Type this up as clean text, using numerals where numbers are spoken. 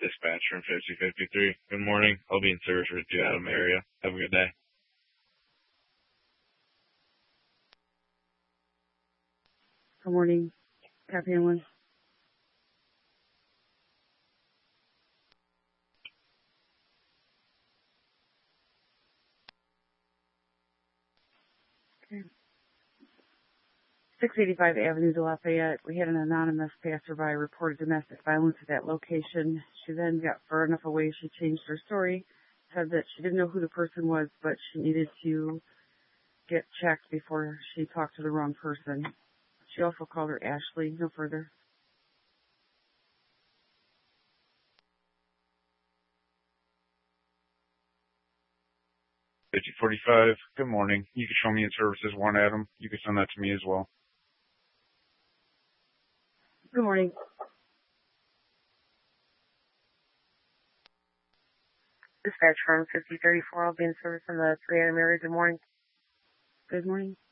dispatch from 5053. Good morning. I'll be in service with you, Adam area. Have a good day. Good morning. Copy one. Okay. 685 Avenue de Lafayette. We had an anonymous passerby reported domestic violence at that location. She then got far enough away, she changed her story, said that she didn't know who the person was, but she needed to get checked before she talked to the wrong person. She also called her Ashley. No further. $5045. Good morning. You can show me in services 1 Adam. You can send that to me as well. Good morning. Dispatch from 5034. I'll be in service on the 3 Adam area. Good morning. Good morning.